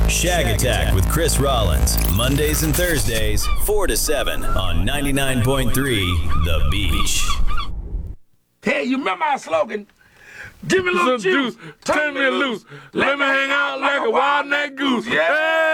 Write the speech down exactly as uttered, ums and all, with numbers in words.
Shag Attack with Chris Rollins. Mondays and Thursdays, four to seven on ninety-nine point three The Beach. Hey, you remember our slogan? Give me a little juice, turn me loose, let me hang out like a wild night goose. Yeah!